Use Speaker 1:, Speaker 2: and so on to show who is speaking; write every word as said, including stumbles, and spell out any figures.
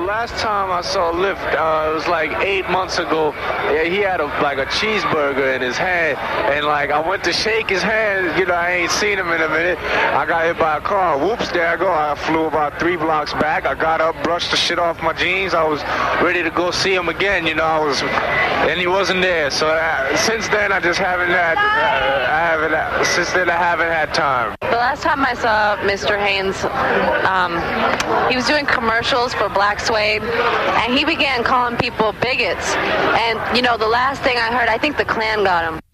Speaker 1: last time I saw Lift, uh, it was like eight months ago. Yeah, he had a, like a cheeseburger in his hand, and like I went to shake his hand. You know, I ain't seen him in a minute. I got hit by a car. Whoops, there I go. I flew about three blocks back. I got up, brushed the shit off my jeans. I was ready to go see him again. You know, I was, and he wasn't there. So uh, since then, I just haven't had. Uh, I haven't. Uh, since then, I haven't had time.
Speaker 2: The last time I saw Mister Haynes, um, he was doing commercials for Black Suede, and he began calling people bigots. And, you know, the last thing I heard, I think the Klan got him.